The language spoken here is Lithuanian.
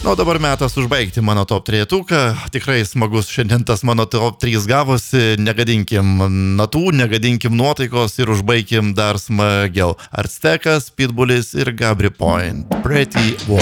O dabar metas užbaigti mano top 3-tuką. Tikrai smagus šiandien tas mano top 3 gavosi. Negadinkim natų, negadinkim nuotaikos ir užbaigim dar smagiau. Arstekas, Pitbullis ir Gabry Point. Pretty Woman.